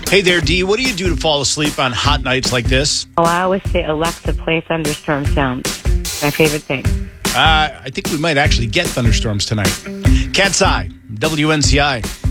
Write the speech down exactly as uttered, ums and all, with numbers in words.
Hey there, Dee. What do you do to fall asleep on hot nights like this? Oh, I always say, Alexa, play thunderstorm sounds. My favorite thing. Uh, I think we might actually get thunderstorms tonight. Cat's Eye, W N C I.